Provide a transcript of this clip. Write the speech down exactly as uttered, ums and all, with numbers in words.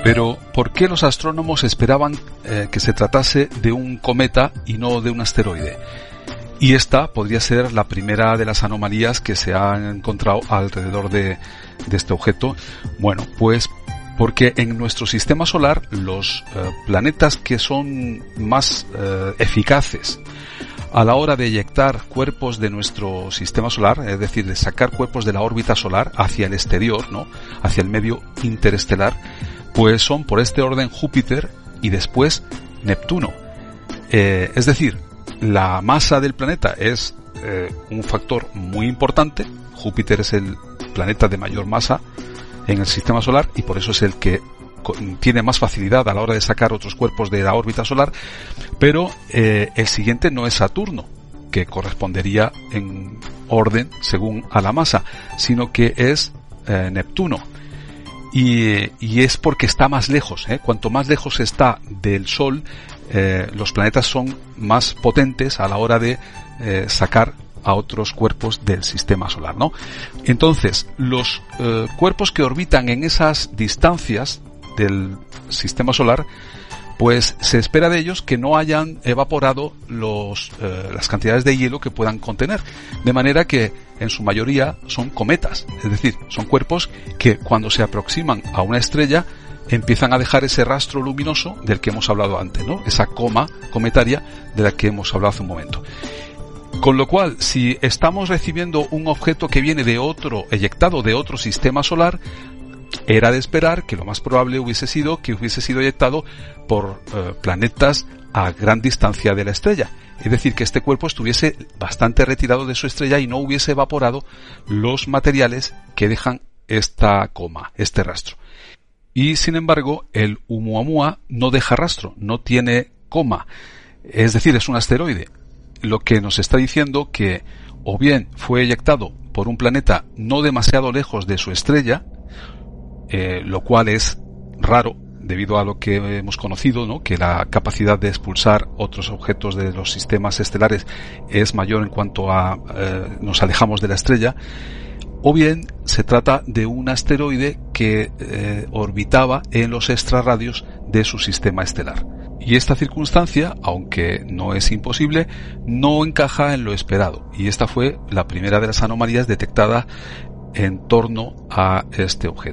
Pero, ¿por qué los astrónomos esperaban eh, que se tratase de un cometa y no de un asteroide? Y esta podría ser la primera de las anomalías que se han encontrado alrededor de, de este objeto. Bueno, pues porque en nuestro sistema solar los eh, planetas que son más eh, eficaces a la hora de eyectar cuerpos de nuestro sistema solar, es decir, de sacar cuerpos de la órbita solar hacia el exterior, ¿no?, hacia el medio interestelar, pues son por este orden Júpiter y después Neptuno. Eh, es decir, la masa del planeta es eh, un factor muy importante. Júpiter es el planeta de mayor masa en el sistema solar y por eso es el que tiene más facilidad a la hora de sacar otros cuerpos de la órbita solar, pero eh, el siguiente no es Saturno, que correspondería en orden según a la masa, sino que es eh, Neptuno. Y, y es porque está más lejos, ¿eh? Cuanto más lejos está del Sol, eh, los planetas son más potentes a la hora de eh, sacar a otros cuerpos del sistema solar, ¿no? Entonces, los eh, cuerpos que orbitan en esas distancias del sistema solar, pues se espera de ellos que no hayan evaporado los, eh, las cantidades de hielo que puedan contener, de manera que en su mayoría son cometas, es decir, son cuerpos que cuando se aproximan a una estrella empiezan a dejar ese rastro luminoso del que hemos hablado antes, ¿no?, esa coma cometaria de la que hemos hablado hace un momento. Con lo cual, si estamos recibiendo un objeto que viene de otro, eyectado de otro sistema solar, era de esperar que lo más probable hubiese sido que hubiese sido eyectado por eh, planetas a gran distancia de la estrella. Es decir, que este cuerpo estuviese bastante retirado de su estrella y no hubiese evaporado los materiales que dejan esta coma, este rastro. Y sin embargo, el Oumuamua no deja rastro, no tiene coma. Es decir, es un asteroide. Lo que nos está diciendo que o bien fue eyectado por un planeta no demasiado lejos de su estrella, Eh, lo cual es raro debido a lo que hemos conocido, ¿no?, que la capacidad de expulsar otros objetos de los sistemas estelares es mayor en cuanto a eh, nos alejamos de la estrella, o bien se trata de un asteroide que eh, orbitaba en los extrarradios de su sistema estelar. Y esta circunstancia, aunque no es imposible, no encaja en lo esperado, y esta fue la primera de las anomalías detectadas en torno a este objeto.